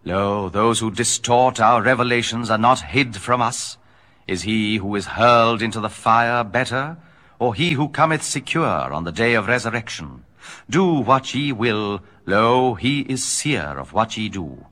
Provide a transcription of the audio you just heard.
Lo, those who distort our revelations are not hid from us. Is he who is hurled into the fire better, or he who cometh secure on the day of resurrection? Do what ye will, lo, he is seer of what ye do.